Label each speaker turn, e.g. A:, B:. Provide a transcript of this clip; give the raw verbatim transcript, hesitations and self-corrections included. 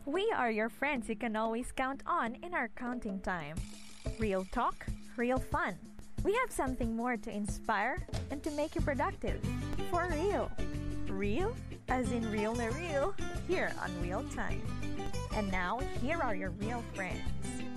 A: We are your friends you can always count on in our counting time. Real talk, real fun. We have something more to inspire and to make you productive. For real. Real? As in real na real, here on Real Time. And now, here are your real friends.